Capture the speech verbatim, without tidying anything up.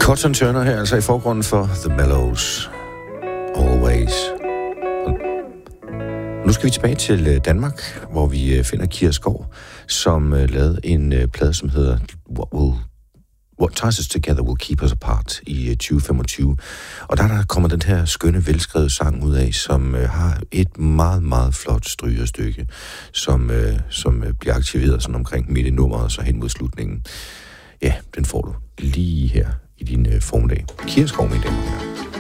Cotton Turner her, altså i forgrunden for The Mellows. Always. Nu skal vi tilbage til Danmark, hvor vi finder Kira Skov, som lavede en plade, som hedder What, will, What Ties Us Together Will Keep Us Apart i tyve femogtyve. Og der, der kommer den her skønne, velskrevet sang ud af, som har et meget, meget flot strygerstykke, som, som bliver aktiveret sådan omkring midt i nummeret og så hen mod slutningen. Ja, den får du lige her i din formiddag. Kira Skov, mine damer og herrer.